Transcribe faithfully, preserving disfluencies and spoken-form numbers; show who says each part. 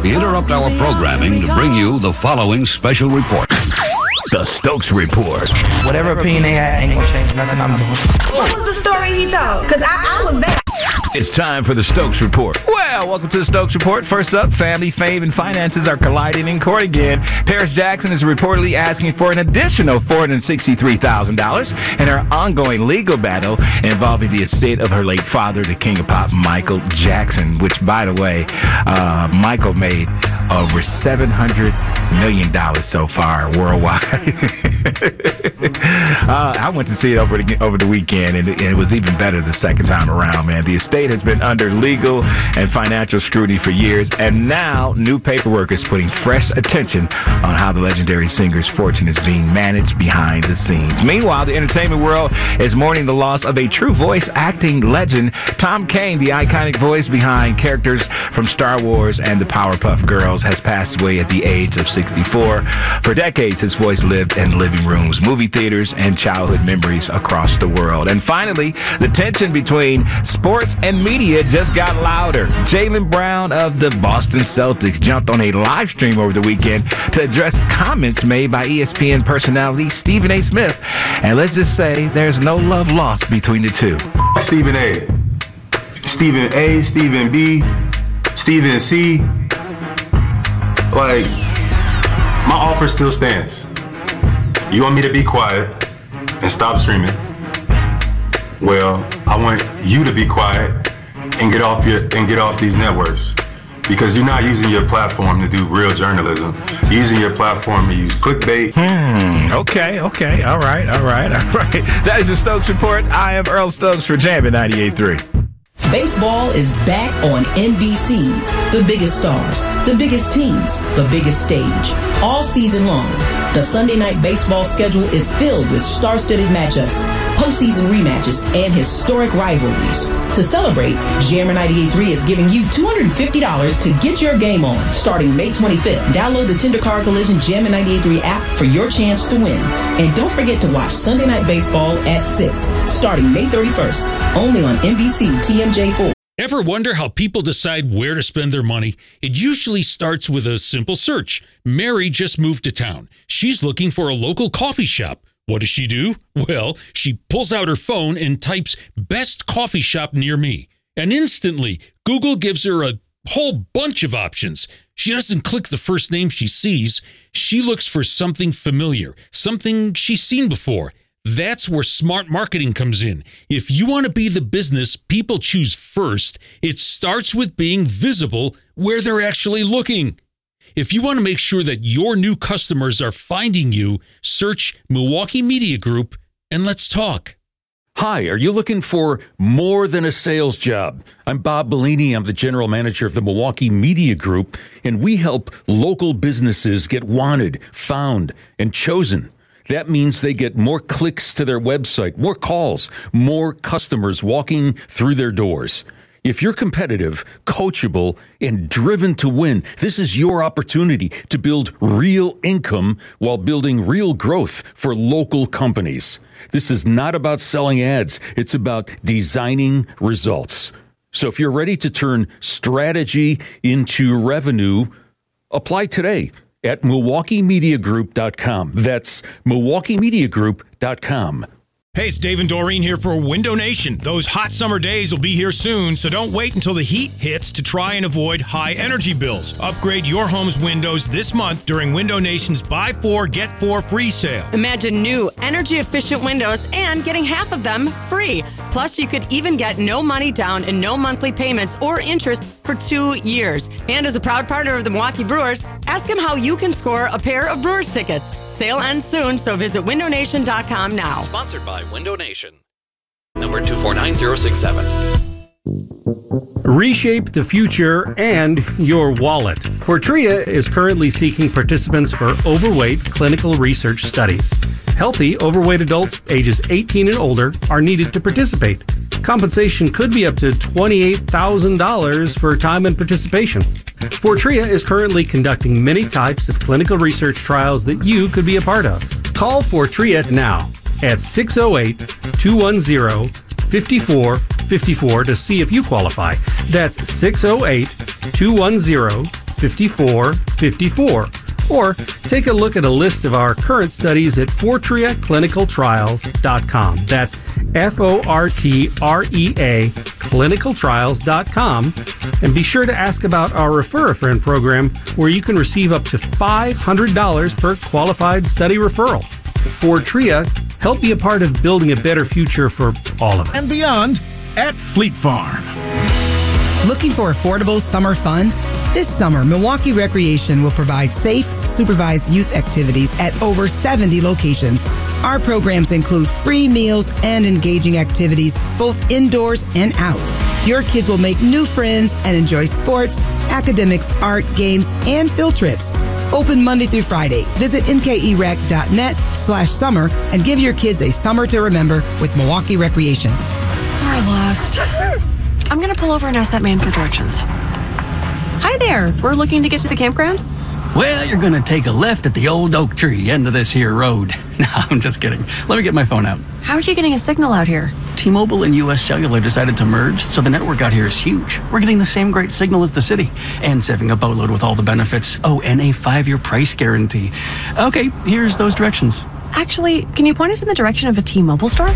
Speaker 1: We interrupt our programming to bring you the following special report.
Speaker 2: The Stokes Report.
Speaker 3: Whatever opinion they had ain't gonna change nothing I'm doing.
Speaker 4: What was the story he told? Because I, I was there.
Speaker 2: It's time for the Stokes Report.
Speaker 5: Well, welcome to the Stokes Report. First up, family, fame, and finances are colliding in court again. Paris Jackson is reportedly asking for an additional four hundred sixty-three thousand dollars in her ongoing legal battle involving the estate of her late father, the king of pop, Michael Jackson, which, by the way, uh, Michael made over seven hundred million dollars so far worldwide. uh, I went to see it over the, over the weekend, and it, and it was even better the second time around, man. The estate has been under legal and financial scrutiny for years, and now new paperwork is putting fresh attention on how the legendary singer's fortune is being managed behind the scenes. Meanwhile, the entertainment world is mourning the loss of a true voice acting legend. Tom Kane, the iconic voice behind characters from Star Wars and the Powerpuff Girls, has passed away at the age of sixty-four. For decades, his voice lived in living rooms, movie theaters, and childhood memories across the world. And finally, the tension between sports and media just got louder. Jaylen Brown of the Boston Celtics jumped on a live stream over the weekend to address comments made by E S P N personality Stephen A. Smith. And let's just say there's no love lost between the two.
Speaker 6: Stephen A. Stephen A, Stephen B, Stephen C. Like, my offer still stands. You want me to be quiet and stop streaming? Well, I want you to be quiet and get off your and get off these networks, because you're not using your platform to do real journalism. You're using your platform to use clickbait.
Speaker 5: Hmm. Okay. Okay. All right. All right. All right. That is the Stokes Report. I am Earl Stokes for Jammin' ninety-eight point three.
Speaker 7: Baseball is back on N B C. The biggest stars, the biggest teams, the biggest stage. All season long, the Sunday night baseball schedule is filled with star-studded matchups, postseason rematches, and historic rivalries. To celebrate, Jammin' ninety-eight point three is giving you two hundred fifty dollars to get your game on starting May twenty-fifth. Download the Tender Car Collision Jammin' ninety-eight point three app for your chance to win. And don't forget to watch Sunday Night Baseball at six, starting May thirty-first, only on N B C T M J four.
Speaker 8: Ever wonder how people decide where to spend their money? It usually starts with a simple search. Mary just moved to town. She's looking for a local coffee shop. What does she do? Well, she pulls out her phone and types "best coffee shop near me." And instantly, Google gives her a whole bunch of options. She doesn't click the first name she sees. She looks for something familiar, something she's seen before. That's where smart marketing comes in. If you want to be the business people choose first, it starts with being visible where they're actually looking. If you want to make sure that your new customers are finding you, search Milwaukee Media Group and let's talk.
Speaker 9: Hi, are you looking for more than a sales job? I'm Bob Bellini. I'm the general manager of the Milwaukee Media Group, and we help local businesses get wanted, found, and chosen. That means they get more clicks to their website, more calls, more customers walking through their doors. If you're competitive, coachable, and driven to win, this is your opportunity to build real income while building real growth for local companies. This is not about selling ads. It's about designing results. So if you're ready to turn strategy into revenue, apply today at Milwaukee Media Group dot com. That's Milwaukee Media Group dot com.
Speaker 10: Hey, it's Dave and Doreen here for Window Nation. Those hot summer days will be here soon, so don't wait until the heat hits to try and avoid high energy bills. Upgrade your home's windows this month during Window Nation's Buy Four, Get Four free sale.
Speaker 11: Imagine new, energy-efficient windows and getting half of them free. Plus, you could even get no money down and no monthly payments or interest for two years. And as a proud partner of the Milwaukee Brewers, ask them how you can score a pair of Brewers tickets. Sale ends soon, so visit window nation dot com now.
Speaker 12: Sponsored by Window Nation. Number two four nine zero six seven.
Speaker 13: Reshape the future and your wallet. Fortrea is currently seeking participants for overweight clinical research studies. Healthy, overweight adults ages eighteen and older are needed to participate. Compensation could be up to twenty-eight thousand dollars for time and participation. Fortrea is currently conducting many types of clinical research trials that you could be a part of. Call Fortrea now at six oh eight, two one zero, five four five four to see if you qualify. That's six oh eight, two one zero, fifty-four fifty-four. Or take a look at a list of our current studies at fortrea clinical trials dot com. That's F O R T R E A clinical trials dot com. And be sure to ask about our Refer a Friend program, where you can receive up to five hundred dollars per qualified study referral. Fortrea, help be a part of building a better future for all of us.
Speaker 14: And beyond at Fleet Farm.
Speaker 15: Looking for affordable summer fun? This summer, Milwaukee Recreation will provide safe, supervised youth activities at over seventy locations. Our programs include free meals and engaging activities, both indoors and out. Your kids will make new friends and enjoy sports, academics, art, games, and field trips. Open Monday through Friday. Visit M K E rec dot net slash summer and give your kids a summer to remember with Milwaukee Recreation.
Speaker 16: We're lost. I'm going to pull over and ask that man for directions. Hi there. We're looking to get to the campground.
Speaker 17: Well, you're going to take a left at the old oak tree end of this here road. No, I'm just kidding. Let me get my phone out.
Speaker 16: How are you getting a signal out here?
Speaker 17: T-Mobile and U S Cellular decided to merge, so the network out here is huge. We're getting the same great signal as the city, and saving a boatload with all the benefits. Oh, and a five-year price guarantee. Okay, here's those directions.
Speaker 16: Actually, can you point us in the direction of a T-Mobile store?